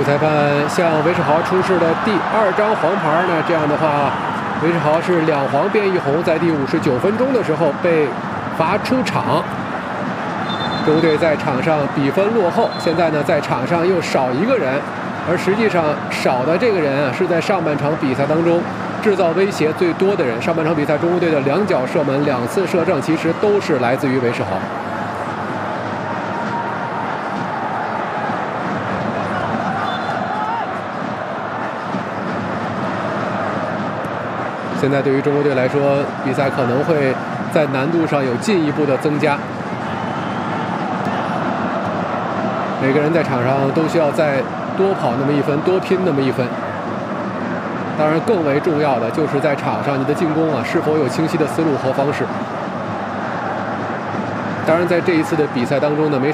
裁判向韦世豪出示的第2张黄牌呢，这样的话，韦世豪是2黄变1红，在第59分钟的时候被罚出场。中国队在场上比分落后，现在呢在场上又少1个人，而实际上少的这个人啊是在上半场比赛当中制造威胁最多的人。上半场比赛，中国队的2脚射门2次射正，其实都是来自于韦世豪。现在对于中国队来说，比赛可能会在难度上有进一步的增加。每个人在场上都需要再多跑那么1分，多拼那么1分。当然，更为重要的就是在场上你的进攻啊是否有清晰的思路和方式。当然，在这一次的比赛当中呢，每